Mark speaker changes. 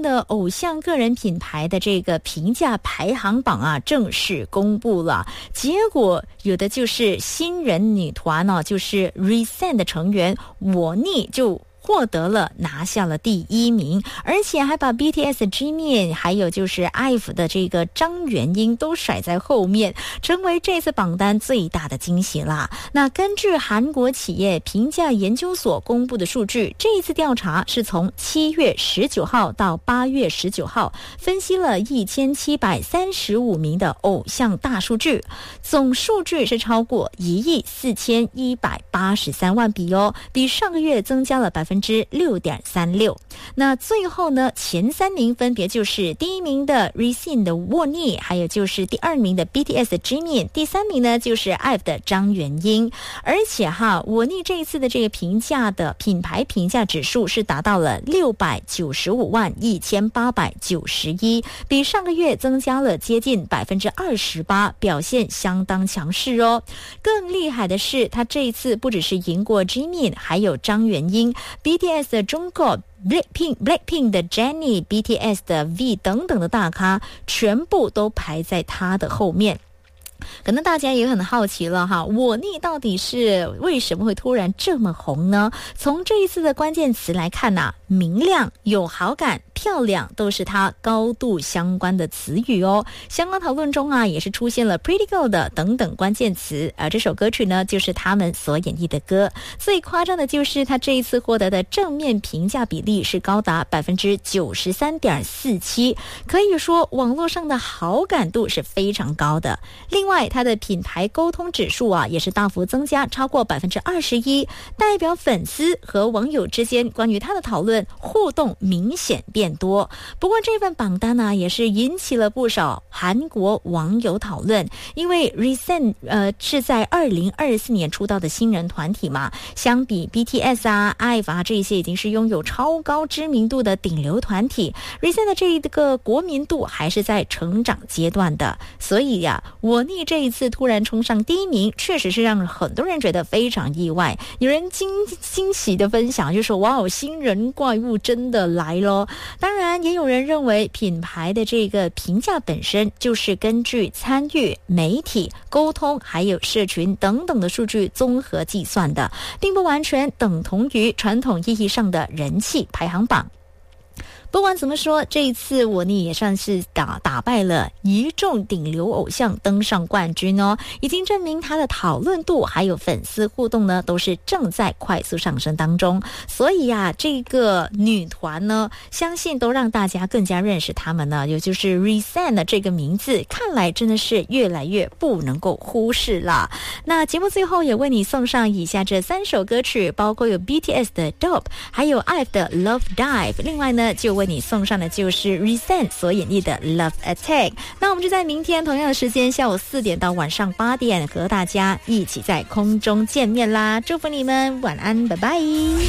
Speaker 1: 线的偶像个人品牌的这个评价排行榜啊，正式公布了。结果有的就是新人女团呢，就是 RE:ZEN 的成员我逆就获得了拿下了第1名，而且还把 BTS 的 Jimin 还有就是 IVE 的这个张元英都甩在后面，成为这次榜单最大的惊喜啦。那根据韩国企业评价研究所公布的数据，这一次调查是从7月19号到8月19号，分析了1735名的偶像大数据，总数据是超过14183万笔哦，比上个月增加了6.36%。那最后呢，前3名分别就是第1名的 RE:ZEN 的沃逆，还有就是第2名的 BTS 的 Jimin， 第3名呢就是 IVE 的张元英。而且沃逆这一次的这个评价的品牌评价指数是达到了6951891，比上个月增加了接近28%，表现相当强势哦。更厉害的是，他这一次不只是赢过 Jimin， 还有张元英、BTS 的中国Blackpink 的 Jennie、BTS 的 V 等等的大咖，全部都排在他的后面。可能大家也很好奇了哈，我逆到底是为什么会突然这么红呢？从这一次的关键词来看啊，明亮、有好感、漂亮都是它高度相关的词语哦。相关讨论中啊，也是出现了 Pretty Girl 的等等关键词，而这首歌曲呢，就是他们所演绎的歌。最夸张的就是他这一次获得的正面评价比例是高达 93.47%， 可以说网络上的好感度是非常高的。另外，它的品牌沟通指数啊，也是大幅增加，超过 21%， 代表粉丝和网友之间关于它的讨论互动明显变多。不过这份榜单呢，也是引起了不少韩国网友讨论，因为 RE:ZEN 是在2024年出道的新人团体嘛，相比 BTS 啊、IVE 啊这些已经是拥有超高知名度的顶流团体， RE:ZEN 的这一个国民度还是在成长阶段的，所以呀，我逆这一次突然冲上第1名，确实是让很多人觉得非常意外。有人惊喜的分享就说，哇哦，新人怪物真的来咯。当然也有人认为品牌的这个评价本身就是根据参与、媒体、沟通还有社群等等的数据综合计算的，并不完全等同于传统意义上的人气排行榜。不管怎么说，这一次我逆也算是打败了一众顶流偶像，登上冠军哦，已经证明他的讨论度还有粉丝互动呢，都是正在快速上升当中。所以啊，这个女团呢，相信都让大家更加认识他们呢，也就是 RE:ZEN 的这个名字，看来真的是越来越不能够忽视了。那节目最后也为你送上以下这3首歌曲，包括有 BTS 的 Dope， 还有 IVE 的 Love Dive， 另外呢就为你送上的就是 RE:ZEN 所演绎的 Love Attack。 那我们就在明天同样的时间，下午4点到晚上8点和大家一起在空中见面啦，祝福你们晚安，拜拜。